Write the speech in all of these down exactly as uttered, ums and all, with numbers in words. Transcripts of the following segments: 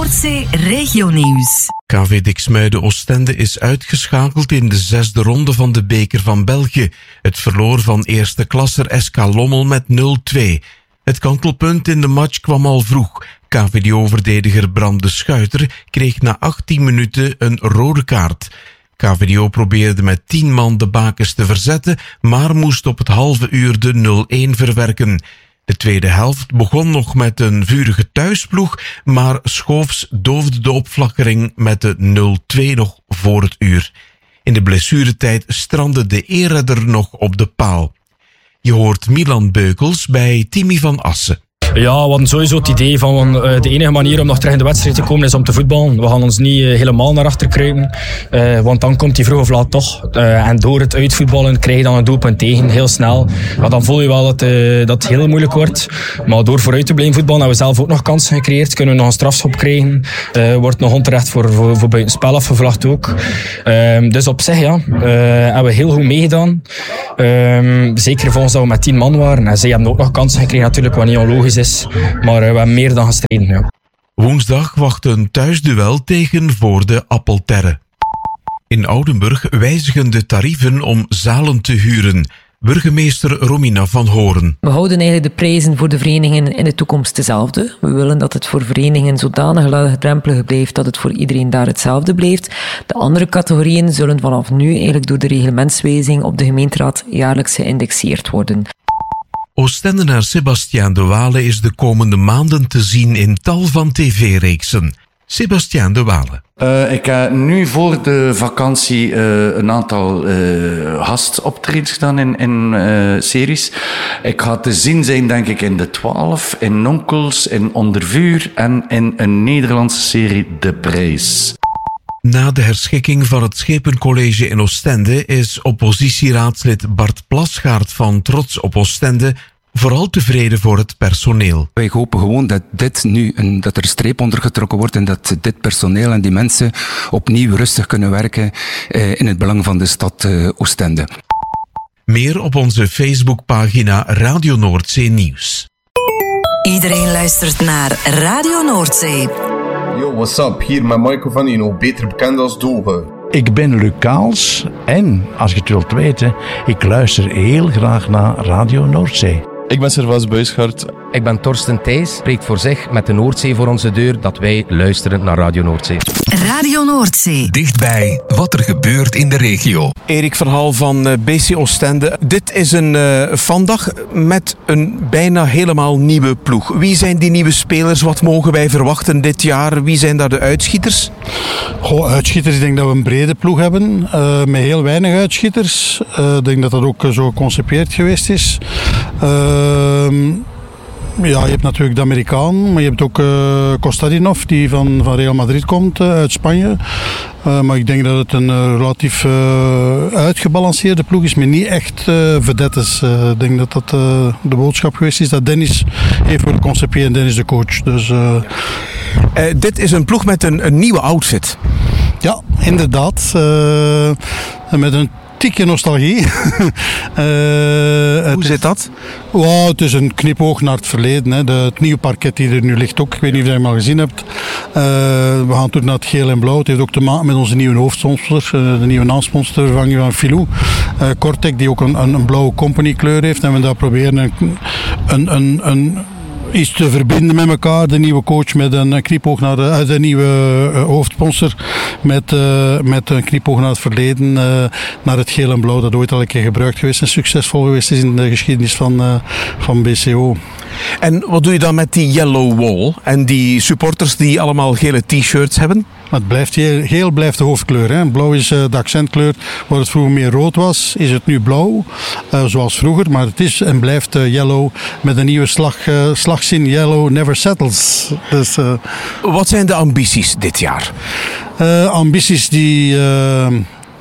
Noordzee Regionieuws. K V Diksmuiden-Oostende is uitgeschakeld in de zesde ronde van de Beker van België. Het verloor van eerste klasser S K Lommel met nul twee. Het kantelpunt in de match kwam al vroeg. K V D O-verdediger Bram de Schuiter kreeg na achttien minuten een rode kaart. K V D O probeerde met tien man de bakens te verzetten, maar moest op het halve uur de nul een verwerken. De tweede helft begon nog met een vurige thuisploeg, maar Schoofs doofde de opflakkering met de nul twee nog voor het uur. In de blessuretijd strandde de eerredder nog op de paal. Je hoort Milan Beukels bij Timmy van Assen. Ja, we hadden sowieso het idee van uh, de enige manier om nog terug in de wedstrijd te komen is om te voetballen. We gaan ons niet uh, helemaal naar achter kruipen, uh, want dan komt hij vroeg of laat toch. Uh, en door het uitvoetballen krijg je dan een doelpunt tegen, heel snel. Maar dan voel je wel dat, uh, dat het heel moeilijk wordt. Maar door vooruit te blijven voetballen hebben we zelf ook nog kansen gecreëerd. Kunnen we nog een strafschop krijgen. Uh, wordt nog onterecht voor, voor, voor buitenspel afgevlacht ook. Uh, dus op zich ja, uh, hebben we heel goed meegedaan. Uh, zeker volgens dat we met tien man waren. En zij hebben ook nog kansen gekregen natuurlijk, wat niet onlogisch is. Maar we hebben meer dan gestreden. Ja. Woensdag wacht een thuisduel tegen Voorde Appelterre. In Oudenburg wijzigen de tarieven om zalen te huren. Burgemeester Romina van Hoorn. We houden eigenlijk de prijzen voor de verenigingen in de toekomst dezelfde. We willen dat het voor verenigingen zodanig laagdrempelig blijft dat het voor iedereen daar hetzelfde blijft. De andere categorieën zullen vanaf nu eigenlijk door de reglementswijziging op de gemeenteraad jaarlijks geïndexeerd worden. Oostendenaar Sébastien de Wale is de komende maanden te zien in tal van tv-reeksen. Sébastien de Wale. Uh, ik heb nu voor de vakantie uh, een aantal uh, gastoptredens gedaan in, in uh, series. Ik ga te zien zijn, denk ik, in De Twaalf, in Nonkels, in Onder Vuur en in een Nederlandse serie De Prijs. Na de herschikking van het Schepencollege in Oostende is oppositieraadslid Bart Plasgaard van Trots op Oostende vooral tevreden voor het personeel. Wij hopen gewoon dat dit nu een, dat er streep onder getrokken wordt en dat dit personeel en die mensen opnieuw rustig kunnen werken eh, in het belang van de stad eh, Oostende. Meer op onze Facebookpagina Radio Noordzee Nieuws. Iedereen luistert naar Radio Noordzee. Yo, what's up? Hier met Michael van Ino, beter bekend als Doge. Ik ben Lucaals en, als je het wilt weten, ik luister heel graag naar Radio Noordzee. Ik ben Servaas Buisgaard. Ik ben Torsten Thijs. Spreekt voor zich met de Noordzee voor onze deur dat wij luisteren naar Radio Noordzee. Radio Noordzee. Dichtbij wat er gebeurt in de regio. Erik Verhaal van B C Oostende. Dit is een uh, vandag met een bijna helemaal nieuwe ploeg. Wie zijn die nieuwe spelers? Wat mogen wij verwachten dit jaar? Wie zijn daar de uitschieters? Goh, uitschieters, ik denk dat we een brede ploeg hebben. Uh, met heel weinig uitschieters. Uh, ik denk dat dat ook uh, zo geconcepeerd geweest is. Uh, Ja, je hebt natuurlijk de Amerikaan, maar je hebt ook uh, Kostadinov die van, van Real Madrid komt, uh, uit Spanje. Uh, maar ik denk dat het een uh, relatief uh, uitgebalanceerde ploeg is, maar niet echt uh, vedettes. Uh, ik denk dat dat uh, de boodschap geweest is dat Dennis heeft willen conceperen en Dennis de coach. Dus, uh... uh, dit is een ploeg met een, een nieuwe outfit. Ja, inderdaad. Uh, met een tikje nostalgie. uh, Hoe zit dat? Wow, het is een knipoog naar het verleden. Hè. De, het nieuwe parket die er nu ligt ook. Ik weet niet of je hem al gezien hebt. Uh, we gaan toen naar het geel en blauw. Het heeft ook te maken met onze nieuwe hoofdsponsor. Uh, de nieuwe naamsponsor vervanging van Filou. Uh, Cortec die ook een, een, een blauwe company kleur heeft. En we daar proberen een, een, een, een iets te verbinden met elkaar. De nieuwe coach met een knipoog naar de, uh, de nieuwe uh, hoofdsponsor met, uh, met een knipoog naar het verleden, uh, naar het geel en blauw dat ooit al een keer gebruikt geweest en succesvol geweest is in de geschiedenis van, uh, van B C O. En wat doe je dan met die yellow wall en die supporters die allemaal gele t-shirts hebben? Maar het blijft, geel blijft de hoofdkleur. Hè. Blauw is uh, de accentkleur. Waar het vroeger meer rood was, is het nu blauw. Uh, zoals vroeger. Maar het is en blijft uh, yellow met een nieuwe slag, uh, slagzin. Yellow never settles. Dus, uh, Wat zijn de ambities dit jaar? Uh, ambities die... Uh,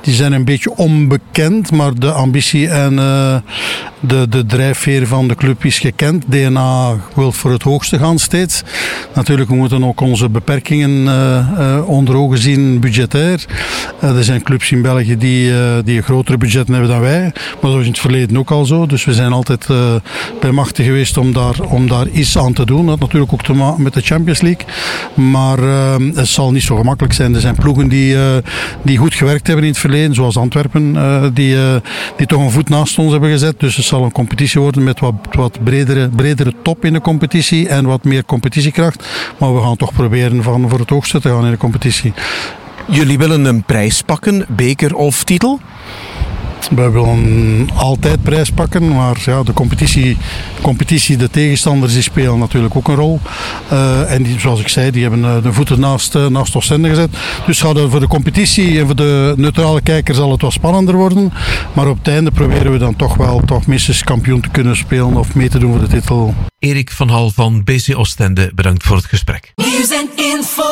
die zijn een beetje onbekend, maar de ambitie en uh, de, de drijfveer van de club is gekend. D N A wil voor het hoogste gaan steeds. Natuurlijk, we moeten ook onze beperkingen uh, uh, onder ogen zien, budgetair. Uh, er zijn clubs in België die, uh, die een grotere budget hebben dan wij, maar dat was in het verleden ook al zo. Dus we zijn altijd uh, bij machten geweest om daar, om daar iets aan te doen. Dat had natuurlijk ook te maken met de Champions League. Maar uh, het zal niet zo gemakkelijk zijn. Er zijn ploegen die, uh, die goed gewerkt hebben in het verleden, zoals Antwerpen, uh, die, uh, die toch een voet naast ons hebben gezet. Dus het zal een competitie worden met wat, wat bredere, bredere top in de competitie en wat meer competitiekracht. Maar we gaan toch proberen van voor het hoogste te gaan in de competitie. Jullie willen een prijs pakken, beker of titel? We willen altijd prijs pakken, maar ja, de competitie, competitie, de tegenstanders die spelen natuurlijk ook een rol. Uh, en die, zoals ik zei, die hebben de voeten naast, uh, naast Oostende gezet. Dus gaat voor de competitie en voor de neutrale kijker zal het wat spannender worden. Maar op het einde proberen we dan toch wel toch minstens kampioen te kunnen spelen of mee te doen voor de titel. Erik van Hal van B C Oostende, bedankt voor het gesprek. Nieuws en info.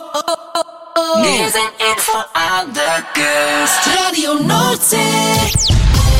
Nieuws en info aan de kust. Radio Noordzee.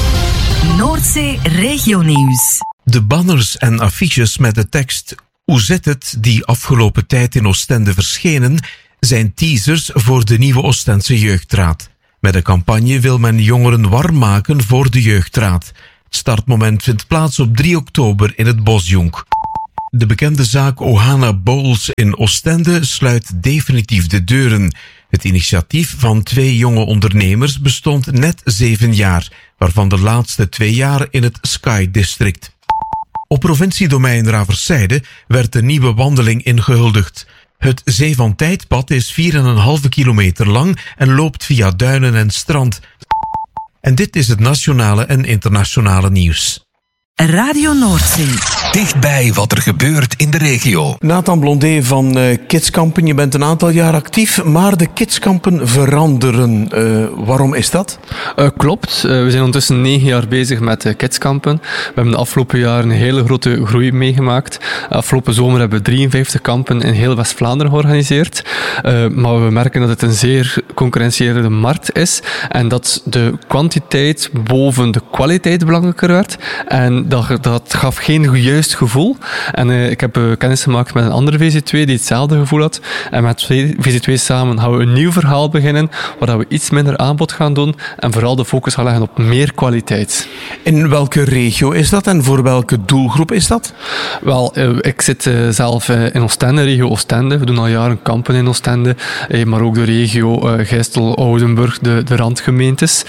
Noordzee Regionieuws. De banners en affiches met de tekst "Hoe zit het?" die afgelopen tijd in Oostende verschenen, zijn teasers voor de nieuwe Oostendse Jeugdraad. Met de campagne wil men jongeren warm maken voor de Jeugdraad. Het startmoment vindt plaats op drie oktober in het Bosjonk. De bekende zaak Ohana Bowls in Oostende sluit definitief de deuren. Het initiatief van twee jonge ondernemers bestond net zeven jaar, waarvan de laatste twee jaar in het Sky District. Op provinciedomein Raverszijde werd een nieuwe wandeling ingehuldigd. Het Zee van Tijdpad is vier komma vijf kilometer lang en loopt via duinen en strand. En dit is het nationale en internationale nieuws. Radio Noordzee. Dichtbij wat er gebeurt in de regio. Nathan Blondet van uh, Kidskampen, je bent een aantal jaar actief, maar de Kidskampen veranderen. Uh, waarom is dat? Uh, klopt, uh, we zijn ondertussen negen jaar bezig met uh, Kidskampen. We hebben de afgelopen jaar een hele grote groei meegemaakt. Afgelopen zomer hebben we drieënvijftig kampen in heel West-Vlaanderen georganiseerd. Uh, maar we merken dat het een zeer concurrentiële markt is en dat de kwantiteit boven de kwaliteit belangrijker werd. En dat, dat gaf geen juist gevoel. En uh, ik heb uh, kennis gemaakt met een andere V C twee die hetzelfde gevoel had. En met V C twee samen gaan we een nieuw verhaal beginnen, waar we iets minder aanbod gaan doen en vooral de focus gaan leggen op meer kwaliteit. In welke regio is dat en voor welke doelgroep is dat? Wel, uh, ik zit uh, zelf uh, in Oostende, regio Oostende. We doen al jaren kampen in Oostende, uh, maar ook de regio uh, Gijstel, Oudenburg, de, de randgemeentes.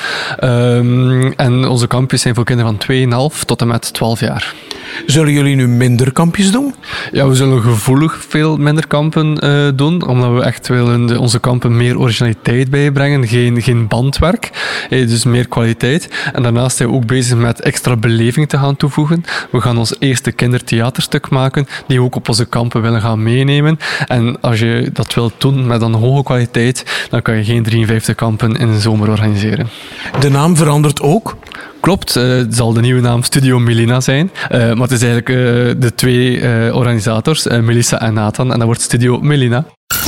Um, en onze kampjes zijn voor kinderen van twee komma vijf tot en met twaalf jaar. Zullen jullie nu minder kampjes doen? Ja, we zullen gevoelig veel minder kampen uh, doen, omdat we echt willen de, onze kampen meer originaliteit bijbrengen, geen, geen bandwerk, eh, dus meer kwaliteit. En daarnaast zijn we ook bezig met extra beleving te gaan toevoegen. We gaan ons eerste kindertheaterstuk maken, die we ook op onze kampen willen gaan meenemen. En als je dat wilt doen met een hoge kwaliteit, dan kan je geen drieënvijftig kampen in de zomer organiseren. De naam verandert ook? Klopt, uh, het zal de nieuwe naam Studio Melina zijn. Uh, maar het is eigenlijk uh, de twee uh, organisators, uh, Melissa en Nathan. En dat wordt Studio Melina.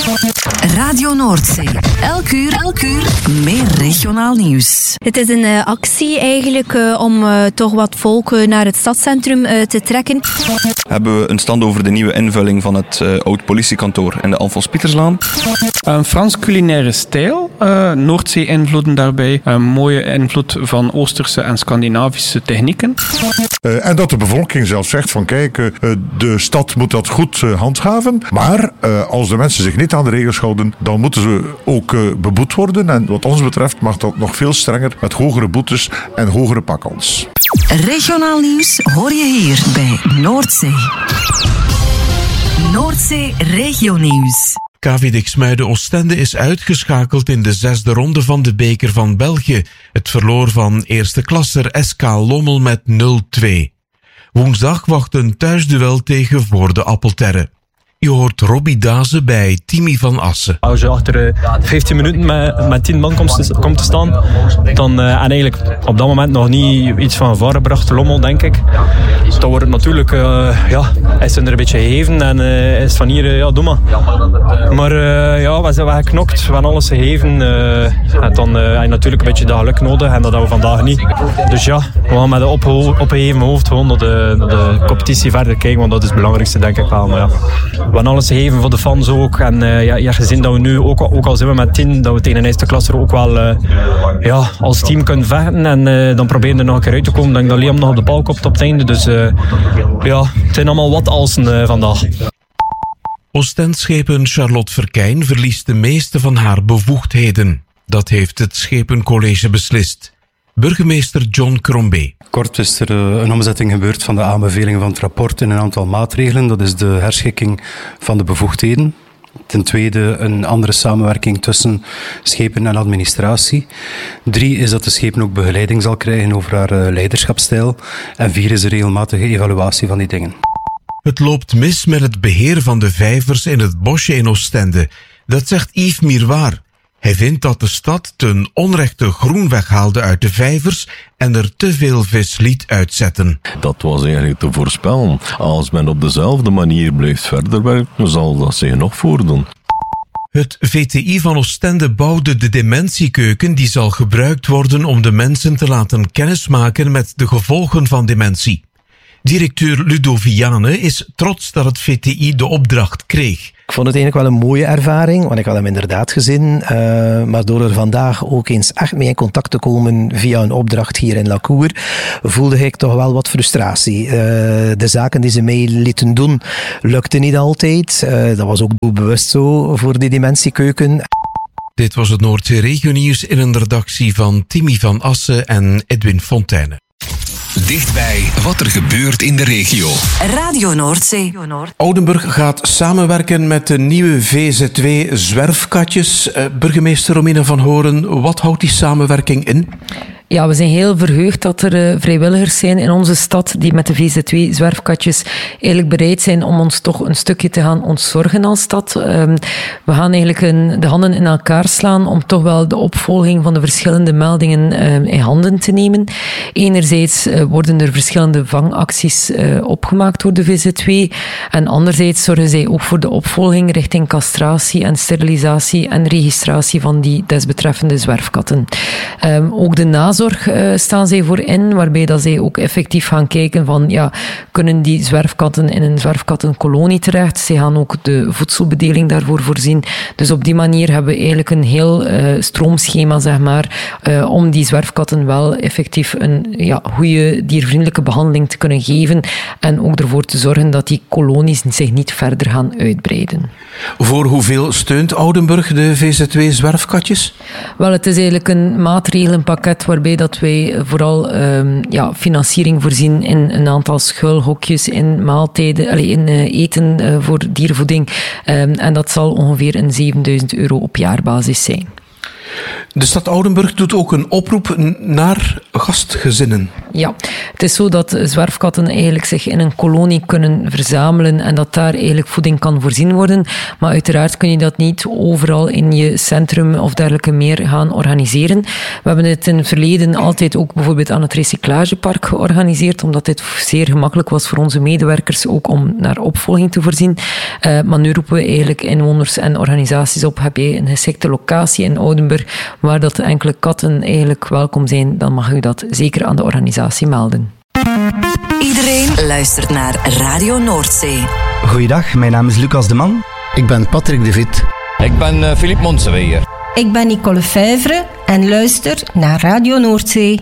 Radio Noordzee. Elk uur, elk uur meer regionaal nieuws. Het is een uh, actie eigenlijk uh, om uh, toch wat volk uh, naar het stadscentrum uh, te trekken. Hebben we een stand over de nieuwe invulling van het uh, oud-politiekantoor in de Alfons Pieterslaan. Een Frans culinaire stijl, uh, Noordzee-invloeden daarbij, een mooie invloed van Oosterse en Scandinavische technieken. Uh, en dat de bevolking zelf zegt van kijk, uh, de stad moet dat goed uh, handhaven, maar uh, als de mensen zich niet aan de regels houden, dan moeten ze ook uh, beboet worden. En wat ons betreft mag dat nog veel strenger met hogere boetes en hogere pakkans. Regionaal nieuws hoor je hier bij Noordzee. Noordzee Regionieuws. K V Diksmuide Oostende is uitgeschakeld in de zesde ronde van de beker van België. Het verloor van eerste klasser S K Lommel met nul twee. Woensdag wacht een thuisduel tegen Voor de Appelterre. Je hoort Robbie Dazen bij Timmy van Assen. Als je achter uh, vijftien minuten met, met tien man komt te, komt te staan, dan, uh, en eigenlijk op dat moment nog niet iets van gevaar gebracht, Lommel denk ik, dan wordt het natuurlijk, uh, ja, is het er een beetje gegeven en uh, is van hier, uh, ja, doe maar. Maar uh, ja, we zijn geknokt, we hebben alles gegeven. Uh, en dan uh, heb je natuurlijk een beetje dat geluk nodig en dat hebben we vandaag niet. Dus ja, we gaan met een opgeheven opgeheven hoofd gewoon naar de, naar de competitie verder kijken, want dat is het belangrijkste denk ik wel. Maar ja, we hebben alles gegeven voor de fans ook. En uh, ja, je hebt gezien dat we nu, ook, ook al zijn we met tien, dat we tegen een eerste klasse ook wel uh, ja, als team kunnen vechten. En uh, dan proberen we er nog een keer uit te komen. Ik denk dat Liam nog op de bal komt op het einde. Dus uh, ja, het zijn allemaal wat alsen uh, vandaag. Oostendschepen Charlotte Verkijn verliest de meeste van haar bevoegdheden. Dat heeft het Schepencollege beslist. Burgemeester John Crombie. Kort is er een omzetting gebeurd van de aanbevelingen van het rapport in een aantal maatregelen. Dat is de herschikking van de bevoegdheden. Ten tweede een andere samenwerking tussen schepen en administratie. Drie is dat de schepen ook begeleiding zal krijgen over haar leiderschapsstijl. En vier is de regelmatige evaluatie van die dingen. Het loopt mis met het beheer van de vijvers in het bosje in Oostende. Dat zegt Yves Miroir. Hij vindt dat de stad ten onrechte groen weghaalde uit de vijvers en er te veel vis liet uitzetten. Dat was eigenlijk te voorspellen. Als men op dezelfde manier blijft verder werken, zal dat zich nog voordoen. Het V T I van Oostende bouwde de dementiekeuken die zal gebruikt worden om de mensen te laten kennismaken met de gevolgen van dementie. Directeur Ludo Viane is trots dat het V T I de opdracht kreeg. Ik vond het eigenlijk wel een mooie ervaring, want ik had hem inderdaad gezien. Uh, maar door er vandaag ook eens echt mee in contact te komen via een opdracht hier in Lacour, voelde ik toch wel wat frustratie. Uh, de zaken die ze mee lieten doen, lukten niet altijd. Uh, dat was ook bewust zo voor die dementiekeuken. Dit was het Noordzee Regionieuws in een redactie van Timmy van Assen en Edwin Fontijne. Dichtbij wat er gebeurt in de regio. Radio Noordzee. Oudenburg gaat samenwerken met de nieuwe V Z W Zwerfkatjes. Uh, burgemeester Romina van Horen, wat houdt die samenwerking in? Ja, we zijn heel verheugd dat er uh, vrijwilligers zijn in onze stad die met de V Z W Zwerfkatjes eigenlijk bereid zijn om ons toch een stukje te gaan ontzorgen als stad. Um, we gaan eigenlijk een, de handen in elkaar slaan om toch wel de opvolging van de verschillende meldingen uh, in handen te nemen. Enerzijds uh, worden er verschillende vangacties uh, opgemaakt door de V Z W en anderzijds zorgen zij ook voor de opvolging richting castratie en sterilisatie en registratie van die desbetreffende zwerfkatten. Um, ook de nazorg Zorg uh, staan zij voor in, waarbij dat zij ook effectief gaan kijken van, ja, kunnen die zwerfkatten in een zwerfkattenkolonie terecht? Zij gaan ook de voedselbedeling daarvoor voorzien. Dus op die manier hebben we eigenlijk een heel uh, stroomschema, zeg maar, uh, om die zwerfkatten wel effectief een ja, goede diervriendelijke behandeling te kunnen geven en ook ervoor te zorgen dat die kolonies zich niet verder gaan uitbreiden. Voor hoeveel steunt Oudenburg de V Z W Zwerfkatjes? Wel, het is eigenlijk een maatregelenpakket waarbij dat wij vooral um, ja, financiering voorzien in een aantal schuilhokjes, in maaltijden, allee, in uh, eten uh, voor diervoeding. Um, en dat zal ongeveer een zevenduizend euro op jaarbasis zijn. De stad Oudenburg doet ook een oproep naar gastgezinnen. Ja, het is zo dat zwerfkatten eigenlijk zich in een kolonie kunnen verzamelen en dat daar eigenlijk voeding kan voorzien worden. Maar uiteraard kun je dat niet overal in je centrum of dergelijke meer gaan organiseren. We hebben het in het verleden altijd ook bijvoorbeeld aan het recyclagepark georganiseerd, omdat dit zeer gemakkelijk was voor onze medewerkers ook om naar opvolging te voorzien. Uh, maar nu roepen we eigenlijk inwoners en organisaties op, heb je een geschikte locatie in Oudenburg waar dat enkele katten eigenlijk welkom zijn, dan mag u dat zeker aan de organisatie melden. Iedereen luistert naar Radio Noordzee. Goeiedag, mijn naam is Lucas de Man. Ik ben Patrick de Vit. Ik ben uh, Philippe Monseweer. Ik ben Nicole Vijvre en luister naar Radio Noordzee.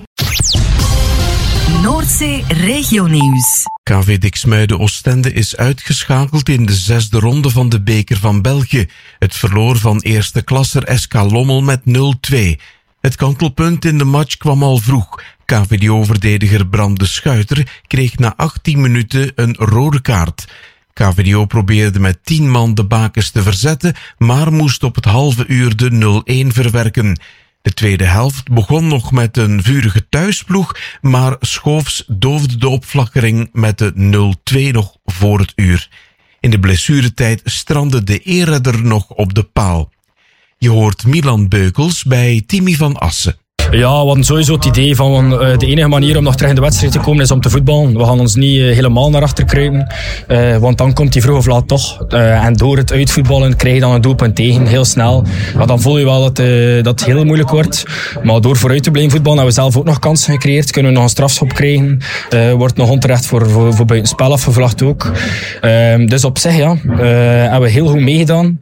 Noordzee Regionieuws. K V Diksmuiden Oostende is uitgeschakeld in de zesde ronde van de beker van België. Het verloor van eerste klasser S K Lommel met nul twee. Het kantelpunt in de match kwam al vroeg. K V D O-verdediger Bram de Schuiter kreeg na achttien minuten een rode kaart. K V D O probeerde met tien man de bakens te verzetten, maar moest op het halve uur de nul een verwerken. De tweede helft begon nog met een vurige thuisploeg, maar Schoofs doofde de opflakkering met de nul twee nog voor het uur. In de blessuretijd strandde de eerredder nog op de paal. Je hoort Milan Beukels bij Timmy van Assen. Ja, we hadden sowieso het idee van uh, de enige manier om nog terug in de wedstrijd te komen is om te voetballen. We gaan ons niet uh, helemaal naar achter kruipen, uh, want dan komt hij vroeg of laat toch. Uh, en door het uitvoetballen krijg je dan een doelpunt tegen, heel snel. Ja, dan voel je wel dat, uh, dat het heel moeilijk wordt. Maar door vooruit te blijven voetballen hebben we zelf ook nog kansen gecreëerd. Kunnen we nog een strafschop krijgen. Uh, wordt nog onterecht voor, voor, voor buitenspel afgevlacht ook. Uh, dus op zich ja, uh, hebben we heel goed meegedaan.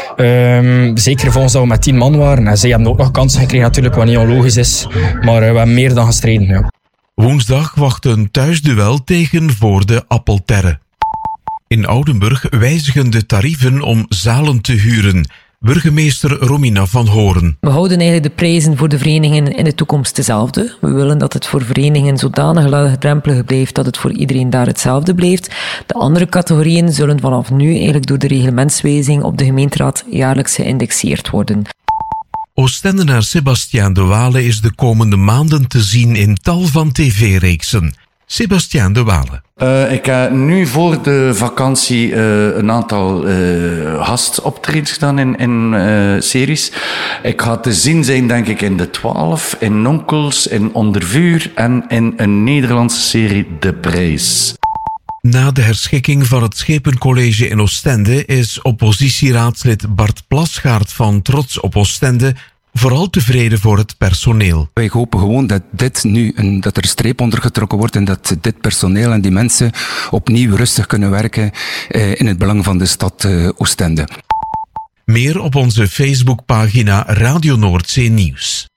Uh, zeker volgens dat we met tien man waren. En zij hebben ook nog kansen gekregen natuurlijk, wat niet onlogisch is. Maar uh, we hebben meer dan gestreden. Ja. Woensdag wacht een thuisduel tegen Voorde Appelterre. In Oudenburg wijzigen de tarieven om zalen te huren. Burgemeester Romina van Horen. We houden eigenlijk de prijzen voor de verenigingen in de toekomst dezelfde. We willen dat het voor verenigingen zodanig laagdrempelig blijft dat het voor iedereen daar hetzelfde blijft. De andere categorieën zullen vanaf nu eigenlijk door de reglementswijziging op de gemeenteraad jaarlijks geïndexeerd worden. Oostendenaar Sébastien de Wale is de komende maanden te zien in tal van tv-reeksen. Sébastien de Wale. Uh, ik heb nu voor de vakantie uh, een aantal uh, gastoptredens gedaan in, in uh, series. Ik ga te zien zijn, denk ik, in De Twaalf, in Nonkels, in Onder Vuur en in een Nederlandse serie De Prijs. Na de herschikking van het Schepencollege in Oostende is oppositieraadslid Bart Plasgaard van Trots op Oostende vooral tevreden voor het personeel. Wij hopen gewoon dat dit nu een, dat er een streep onder getrokken wordt en dat dit personeel en die mensen opnieuw rustig kunnen werken eh, in het belang van de stad eh, Oostende. Meer op onze Facebookpagina Radio Noordzee Nieuws.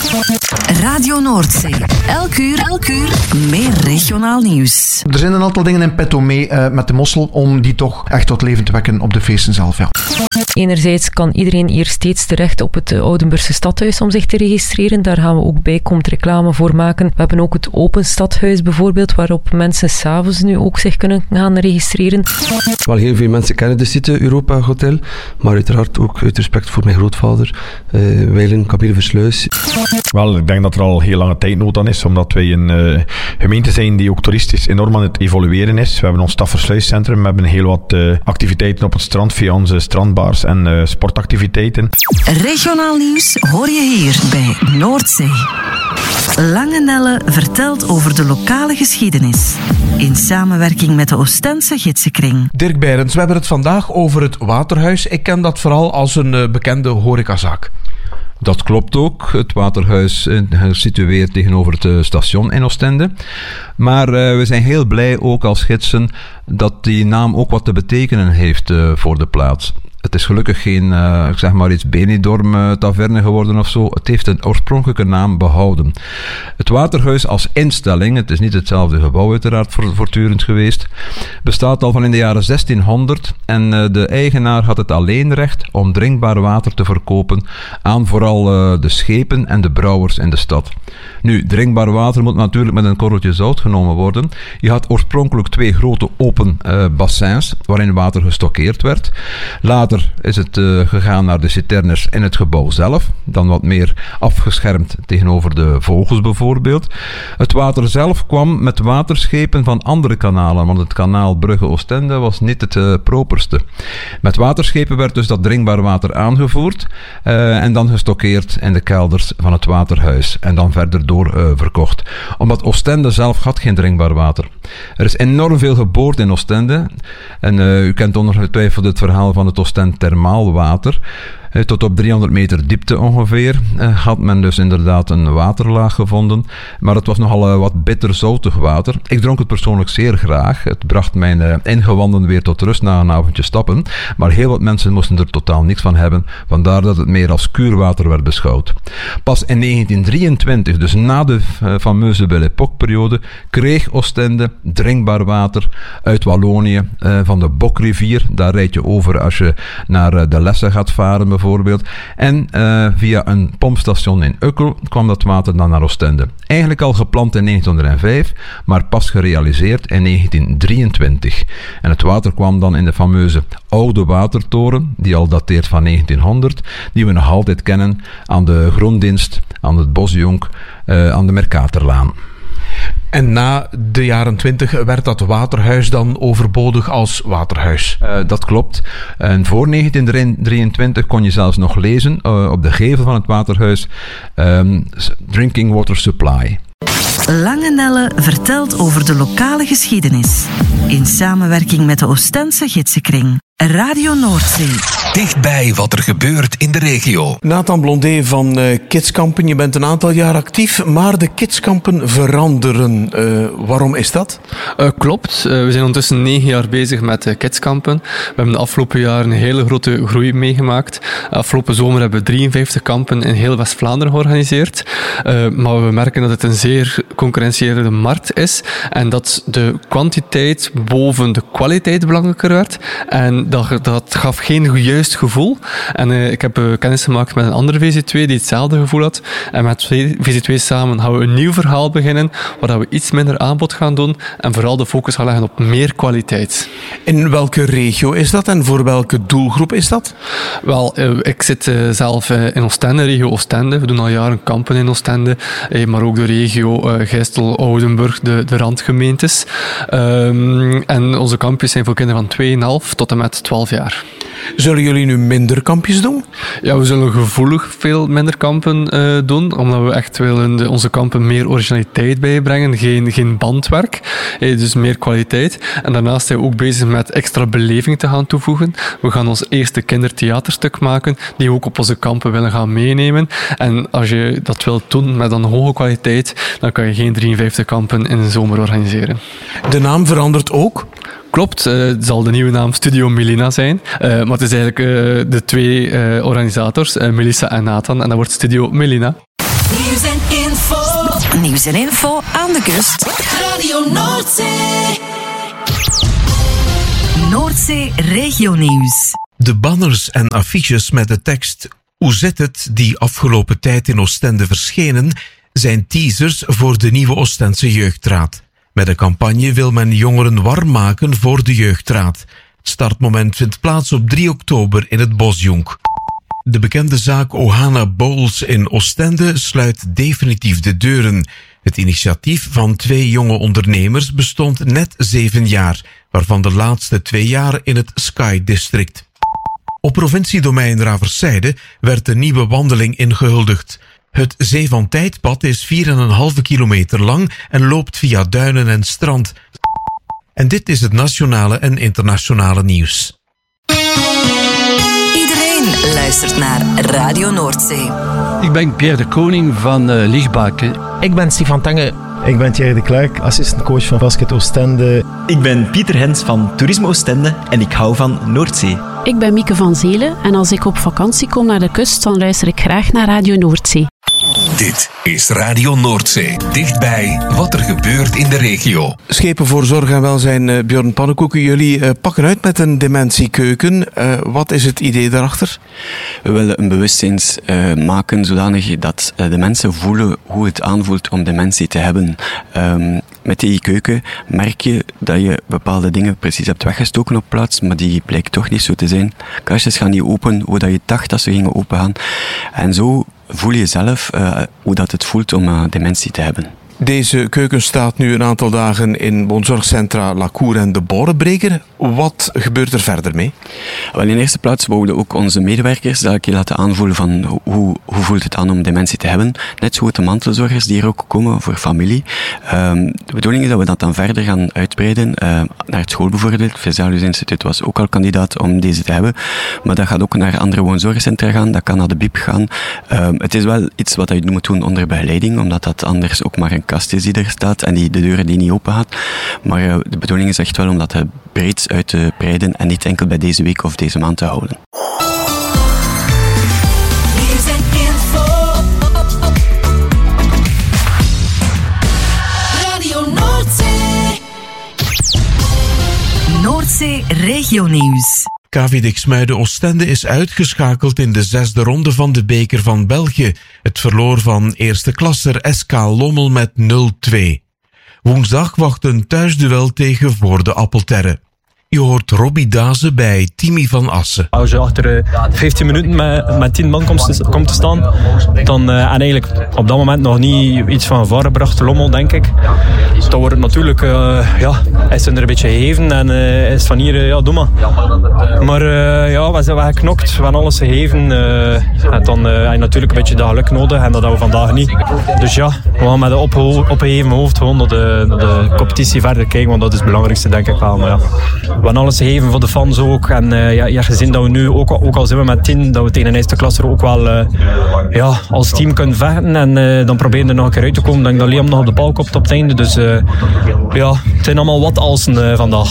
Radio Noordzee. Elk uur, elk uur meer regionaal nieuws. Er zijn een aantal dingen in petto mee uh, met de Mossel om die toch echt tot leven te wekken op de feesten zelf. Ja. Enerzijds kan iedereen hier steeds terecht op het Oudenburgse stadhuis om zich te registreren. Daar gaan we ook bijkomend reclame voor maken. We hebben ook het Open Stadhuis bijvoorbeeld, waarop mensen s'avonds nu ook zich kunnen gaan registreren. Wel, heel veel mensen kennen de site Europa Hotel, maar uiteraard ook uit respect voor mijn grootvader, uh, Weilen Camille Versluis. Wel, ik denk dat er al heel lange tijd nood aan is, omdat wij een uh, gemeente zijn die ook toeristisch enorm aan het evolueren is. We hebben ons Staffersluiscentrum, we hebben heel wat uh, activiteiten op het strand via onze strandbars en uh, sportactiviteiten. Regionaal nieuws hoor je hier bij Noordzee. Lange Nelle vertelt over de lokale geschiedenis. In samenwerking met de Oostense Gidsenkring. Dirk Beirens, we hebben het vandaag over het Waterhuis. Ik ken dat vooral als een uh, bekende horecazaak. Dat klopt ook. Het Waterhuis is gesitueerd tegenover het station in Oostende. Maar uh, we zijn heel blij ook als gidsen dat die naam ook wat te betekenen heeft uh, voor de plaats. Het is gelukkig geen, uh, ik zeg maar iets Benidorm uh, taverne geworden of zo. Het heeft een oorspronkelijke naam behouden. Het Waterhuis als instelling, het is niet hetzelfde gebouw uiteraard voortdurend geweest, bestaat al van in de jaren zestienhonderd en uh, de eigenaar had het alleenrecht om drinkbaar water te verkopen aan vooral uh, de schepen en de brouwers in de stad. Nu, drinkbaar water moet natuurlijk met een korreltje zout genomen worden. Je had oorspronkelijk twee grote open uh, bassins waarin water gestockeerd werd. Later is het uh, gegaan naar de citernes in het gebouw zelf, dan wat meer afgeschermd tegenover de vogels bijvoorbeeld. Het water zelf kwam met waterschepen van andere kanalen, want het kanaal Brugge-Oostende was niet het uh, properste. Met waterschepen werd dus dat drinkbaar water aangevoerd uh, en dan gestockeerd in de kelders van het Waterhuis en dan verder door uh, verkocht. Omdat Oostende zelf had geen drinkbaar water. Er is enorm veel geboord in Oostende en uh, u kent ongetwijfeld het verhaal van het Oostende thermaal water. Tot op driehonderd meter diepte ongeveer had men dus inderdaad een waterlaag gevonden. Maar het was nogal wat bitter zoutig water. Ik dronk het persoonlijk zeer graag. Het bracht mijn ingewanden weer tot rust na een avondje stappen. Maar heel wat mensen moesten er totaal niks van hebben. Vandaar dat het meer als kuurwater werd beschouwd. Pas in negentien drieëntwintig, dus na de fameuze Belle Époque-periode, kreeg Oostende drinkbaar water uit Wallonië van de Bokrivier. Daar rijd je over als je naar de Lesse gaat varen bijvoorbeeld. Bijvoorbeeld. En uh, via een pompstation in Ukkel kwam dat water dan naar Oostende. Eigenlijk al gepland in negentien maar pas gerealiseerd in negentien drieëntwintig. En het water kwam dan in de fameuze Oude Watertoren, die al dateert van negentienhonderd, die we nog altijd kennen aan de Groendienst, aan het Bosjonk, uh, aan de Mercatorlaan. En na de jaren twintig werd dat waterhuis dan overbodig als waterhuis? Uh, dat klopt. En voor negentien drieëntwintig kon je zelfs nog lezen uh, op de gevel van het waterhuis um, Drinking Water Supply. Lange Nelle vertelt over de lokale geschiedenis. In samenwerking met de Oostense Gidsenkring. Radio Noordzee. Dichtbij wat er gebeurt in de regio. Nathan Blondet van uh, Kidskampen, je bent een aantal jaar actief, maar de Kidskampen veranderen. Uh, waarom is dat? Uh, klopt. Uh, we zijn ondertussen negen jaar bezig met uh, Kidskampen. We hebben de afgelopen jaren een hele grote groei meegemaakt. Afgelopen zomer hebben we drieënvijftig kampen in heel West-Vlaanderen georganiseerd. Uh, maar we merken dat het een zeer concurrentiële markt is en dat de kwantiteit boven de kwaliteit belangrijker werd. En dat, dat gaf geen juist gevoel. En uh, ik heb uh, kennis gemaakt met een andere V Z twee die hetzelfde gevoel had. En met twee V Z twee samen gaan we een nieuw verhaal beginnen, waar we iets minder aanbod gaan doen en vooral de focus gaan leggen op meer kwaliteit. In welke regio is dat en voor welke doelgroep is dat? Wel, uh, ik zit uh, zelf uh, in Oostende, regio Oostende. We doen al jaren kampen in Oostende, uh, maar ook de regio uh, Gijstel, Oudenburg, de, de randgemeentes. Um, en onze kampjes zijn voor kinderen van twee komma vijf tot en met twaalf jaar. Zullen jullie nu minder kampjes doen? Ja, we zullen gevoelig veel minder kampen uh, doen, omdat we echt willen de, onze kampen meer originaliteit bijbrengen, geen, geen bandwerk, eh, dus meer kwaliteit. En daarnaast zijn we ook bezig met extra beleving te gaan toevoegen. We gaan ons eerste kindertheaterstuk maken, die we ook op onze kampen willen gaan meenemen. En als je dat wilt doen met een hoge kwaliteit, dan kan je geen drieënvijftig kampen in de zomer organiseren. De naam verandert ook? Klopt, uh, het zal de nieuwe naam Studio Melina zijn. Uh, maar het is eigenlijk uh, de twee uh, organisators, uh, Melissa en Nathan. En dat wordt Studio Melina. Nieuws en info. Nieuws en info aan de kust. Radio Noordzee. Noordzee Regionieuws. De banners en affiches met de tekst "Hoe zit het?" die afgelopen tijd in Oostende verschenen, zijn teasers voor de nieuwe Oostense Jeugdraad. Met de campagne wil men jongeren warm maken voor de Jeugdraad. Het startmoment vindt plaats op drie oktober in het Bosjonk. De bekende zaak Ohana Bowls in Oostende sluit definitief de deuren. Het initiatief van twee jonge ondernemers bestond net zeven jaar, waarvan de laatste twee jaar in het Sky District. Op provinciedomein Raverszijde werd een nieuwe wandeling ingehuldigd. Het Zee van Tijdpad is vier komma vijf kilometer lang en loopt via duinen en strand. En dit is het nationale en internationale nieuws. Iedereen luistert naar Radio Noordzee. Ik ben Pierre de Koning van uh, Lichtbaken. Ik ben Stefan Tange. Ik ben Thierry de Klerk, assistentcoach van Basket Oostende. Ik ben Pieter Hens van Toerisme Oostende en ik hou van Noordzee. Ik ben Mieke van Zelen en als ik op vakantie kom naar de kust, dan luister ik graag naar Radio Noordzee. Dit is Radio Noordzee. Dichtbij wat er gebeurt in de regio. Schepen voor Zorg en Welzijn, uh, Björn Pannenkoeken, jullie uh, pakken uit met een dementiekeuken. Uh, wat is het idee daarachter? We willen een bewustzijn uh, maken zodanig dat uh, de mensen voelen hoe het aanvoelt om dementie te hebben. Um, met die keuken merk je dat je bepaalde dingen precies hebt weggestoken op plaats, maar die blijkt toch niet zo te zijn. Kastjes gaan niet open hoe dat je dacht dat ze gingen opengaan. En zo voel je zelf uh, hoe dat het voelt om uh, dementie te hebben. Deze keuken staat nu een aantal dagen in woonzorgcentra La Cour en de Borenbreker. Wat gebeurt er verder mee? Wel, in eerste plaats wouden ook onze medewerkers elke keer laten aanvoelen van hoe, hoe voelt het aan om dementie te hebben. Net zo de mantelzorgers die hier ook komen voor familie. Um, de bedoeling is dat we dat dan verder gaan uitbreiden uh, naar het school bijvoorbeeld. Het Vesalius Instituut was ook al kandidaat om deze te hebben. Maar dat gaat ook naar andere woonzorgcentra gaan. Dat kan naar de B I P gaan. Um, het is wel iets wat je moet doen onder begeleiding, omdat dat anders ook maar een kast is die er staat en die de deuren die niet open gaat. Maar uh, de bedoeling is echt wel om dat breed uit te breiden en niet enkel bij deze week of deze maand te houden. Radio Noordzee. Noordzee Regionieuws. K V Diksmuide Oostende is uitgeschakeld in de zesde ronde van de beker van België. Het verloor van eerste klasser S K Lommel met nul twee. Woensdag wacht een thuisduel tegen Voor de Appelterre. Je hoort Robbie Dazen bij Timmy van Assen. Als je achter uh, vijftien minuten met, met tien man komt te, komt te staan, dan, uh, en eigenlijk op dat moment nog niet iets van gevaar gebracht, Lommel denk ik, dan wordt het natuurlijk, uh, ja, is het er een beetje gegeven en uh, is van hier, uh, ja, doe maar. Maar uh, ja, we zijn geknokt, we hebben alles gegeven. Uh, en dan uh, heb je natuurlijk een beetje dat geluk nodig en dat hebben we vandaag niet. Dus ja, we gaan met een opgeheven opgeheven hoofd gewoon naar de, naar de competitie verder kijken, want dat is het belangrijkste denk ik wel. Maar ja, we hebben alles gegeven voor de fans ook. En uh, ja, je hebt gezien dat we nu, ook, ook al zijn we met tien, dat we tegen een eerste klasse ook wel uh, ja, als team kunnen vechten. En uh, dan proberen we er nog een keer uit te komen. Ik denk dat Liam nog op de bal komt op het einde. Dus uh, ja, het zijn allemaal wat alsen uh, vandaag.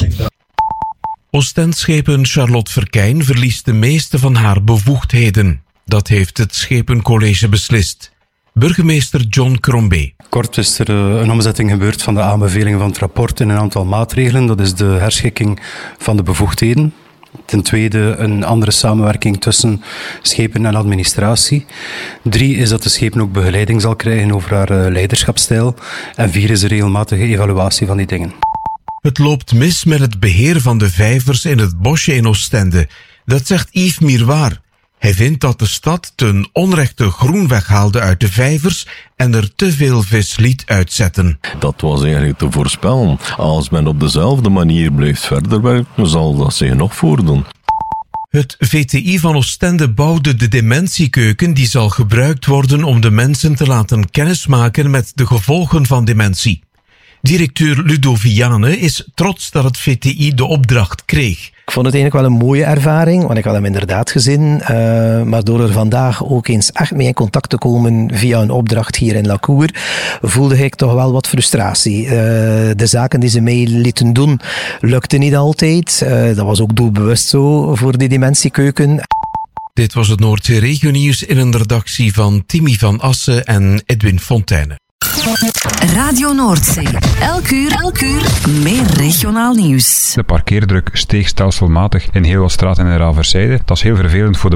Oostendschepen Charlotte Verkijn verliest de meeste van haar bevoegdheden. Dat heeft het Schepencollege beslist. Burgemeester John Crombie. Kort is er een omzetting gebeurd van de aanbevelingen van het rapport in een aantal maatregelen. Dat is de herschikking van de bevoegdheden. Ten tweede een andere samenwerking tussen schepen en administratie. Drie is dat de schepen ook begeleiding zal krijgen over haar leiderschapsstijl. En vier is de regelmatige evaluatie van die dingen. Het loopt mis met het beheer van de vijvers in het bosje in Oostende. Dat zegt Yves Miroir. Hij vindt dat de stad ten onrechte groen weghaalde uit de vijvers en er te veel vis liet uitzetten. Dat was eigenlijk te voorspellen. Als men op dezelfde manier blijft verder werken, zal dat zich nog voordoen. Het V T I van Oostende bouwde de dementiekeuken die zal gebruikt worden om de mensen te laten kennismaken met de gevolgen van dementie. Directeur Ludo Viane is trots dat het V T I de opdracht kreeg. Ik vond het eigenlijk wel een mooie ervaring, want ik had hem inderdaad gezien. Uh, maar door er vandaag ook eens echt mee in contact te komen via een opdracht hier in Lacour, voelde ik toch wel wat frustratie. Uh, de zaken die ze mee lieten doen, lukten niet altijd. Uh, dat was ook doelbewust zo voor die dementiekeuken. Dit was het Noordzee Regionieuws in een redactie van Timmy van Assen en Edwin Fontijne. Radio Noordzee. Elk uur, elk uur meer regionaal nieuws. De parkeerdruk steeg stelselmatig in heel wat straten in Raversijde. Dat is heel vervelend voor de